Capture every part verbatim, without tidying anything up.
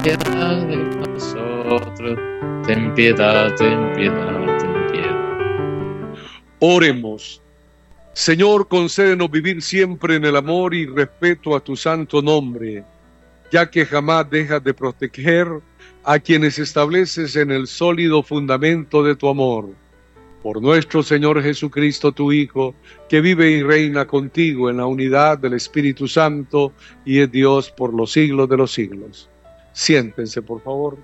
piedad de nosotros, ten piedad, ten piedad, ten piedad. Oremos. Señor, concédenos vivir siempre en el amor y respeto a tu santo nombre, ya que jamás dejas de proteger a quienes estableces en el sólido fundamento de tu amor. Por nuestro Señor Jesucristo, tu Hijo, que vive y reina contigo en la unidad del Espíritu Santo y es Dios por los siglos de los siglos. Siéntense, por favor.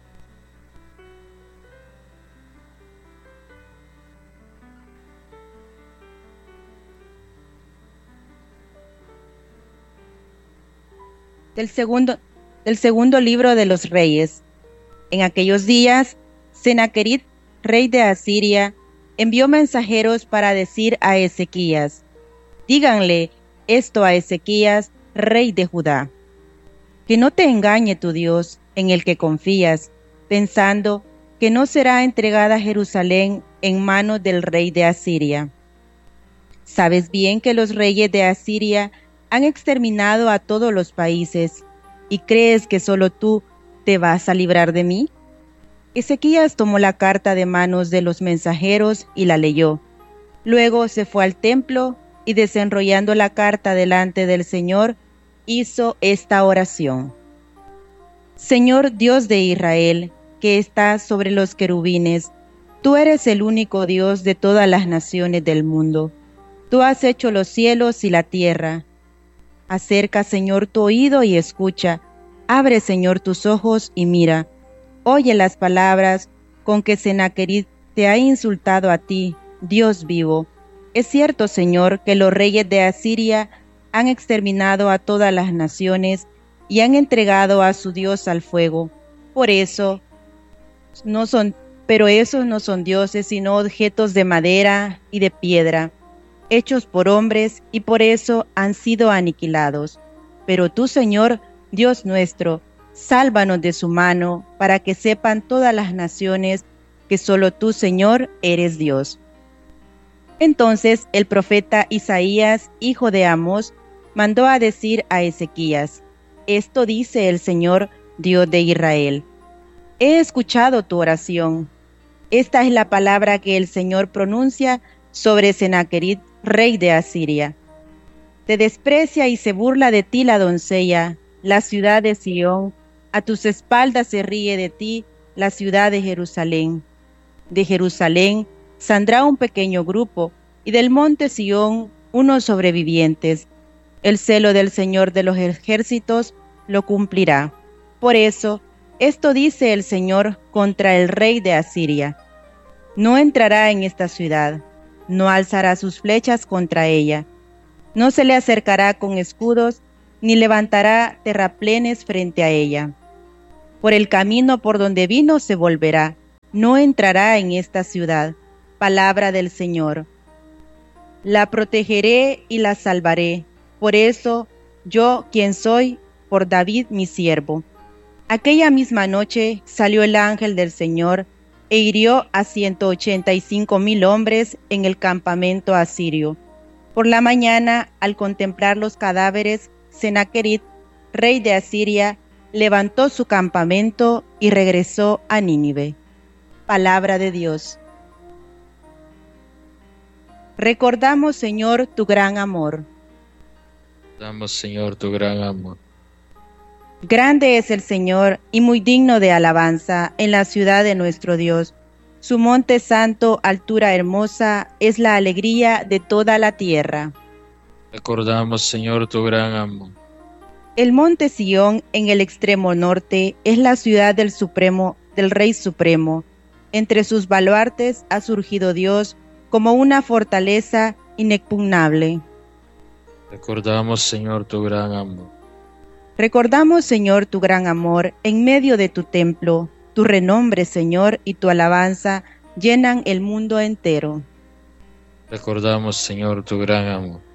Del segundo, del segundo libro de los Reyes. En aquellos días, Senaquerib, rey de Asiria, envió mensajeros para decir a Ezequías: díganle esto a Ezequías, rey de Judá: que no te engañe tu Dios, en el que confías, pensando que no será entregada Jerusalén en manos del rey de Asiria. Sabes bien que los reyes de Asiria han exterminado a todos los países, ¿y crees que solo tú te vas a librar de mí? Ezequías tomó la carta de manos de los mensajeros y la leyó. Luego se fue al templo y, desenrollando la carta delante del Señor, hizo esta oración: Señor Dios de Israel, que estás sobre los querubines, tú eres el único Dios de todas las naciones del mundo. Tú has hecho los cielos y la tierra. Acerca, Señor, tu oído y escucha. Abre, Señor, tus ojos y mira. Oye las palabras con que Senaquerib te ha insultado a ti, Dios vivo. Es cierto, Señor, que los reyes de Asiria han exterminado a todas las naciones y han entregado a su Dios al fuego. Por eso no son, pero esos no son dioses, sino objetos de madera y de piedra, hechos por hombres, y por eso han sido aniquilados. Pero tú, Señor, Dios nuestro, sálvanos de su mano, para que sepan todas las naciones que solo tú, Señor, eres Dios. Entonces el profeta Isaías, hijo de Amós, mandó a decir a Ezequías: esto dice el Señor, Dios de Israel: he escuchado tu oración. Esta es la palabra que el Señor pronuncia sobre Senaquerib, rey de Asiria. Te desprecia y se burla de ti la doncella, la ciudad de Sión. A tus espaldas se ríe de ti la ciudad de Jerusalén. De Jerusalén saldrá un pequeño grupo, y del monte Sión unos sobrevivientes. El celo del Señor de los ejércitos lo cumplirá. Por eso, esto dice el Señor contra el rey de Asiria: no entrará en esta ciudad, no alzará sus flechas contra ella, no se le acercará con escudos, ni levantará terraplenes frente a ella. Por el camino por donde vino se volverá, no entrará en esta ciudad. Palabra del Señor. La protegeré y la salvaré, por eso yo, quien soy, por David mi siervo. Aquella misma noche salió el ángel del Señor e hirió a ciento ochenta y cinco mil hombres en el campamento asirio. Por la mañana, al contemplar los cadáveres, Senaquerib, rey de Asiria, levantó su campamento y regresó a Nínive. Palabra de Dios. Recordamos, Señor, tu gran amor. Damos, Señor, tu gran amor. Grande es el Señor y muy digno de alabanza en la ciudad de nuestro Dios. Su monte santo, altura hermosa, es la alegría de toda la tierra. Recordamos, Señor, tu gran amor. El monte Sión, en el extremo norte, es la ciudad del Supremo, del Rey Supremo. Entre sus baluartes ha surgido Dios como una fortaleza inexpugnable. Recordamos, Señor, tu gran amor. Recordamos, Señor, tu gran amor en medio de tu templo. Tu renombre, Señor, y tu alabanza llenan el mundo entero. Recordamos, Señor, tu gran amor.